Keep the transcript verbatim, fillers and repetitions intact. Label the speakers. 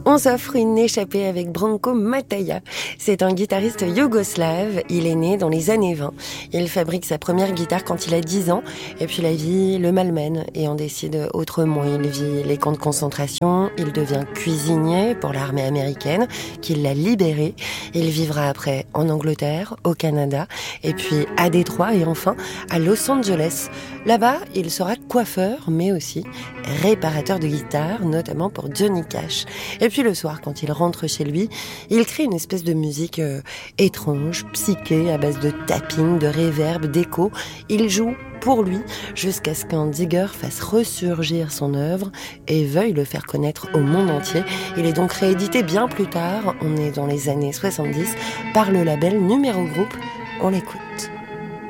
Speaker 1: On s'offre une échappée avec Branko Mataja. C'est un guitariste yougoslave. Il est né dans les années vingt. Il fabrique sa première guitare quand il a dix ans. Et puis la vie le malmène et on décide autrement. Il vit les camps de concentration. Il devient cuisinier pour l'armée américaine qui l'a libéré. Il vivra après en Angleterre, au Canada, et puis à Détroit et enfin à Los Angeles. Là-bas, il sera coiffeur, mais aussi réparateur de guitare, notamment pour Johnny Cash. Et puis le soir, quand il rentre chez lui, il crée une espèce de musique euh, étrange, psyché, à base de tapping, de reverb, d'écho. Il joue pour lui jusqu'à ce qu'un digger fasse ressurgir son œuvre et veuille le faire connaître au monde entier. Il est donc réédité bien plus tard, on est dans les années soixante-dix, par le label Numéro Group. On l'écoute.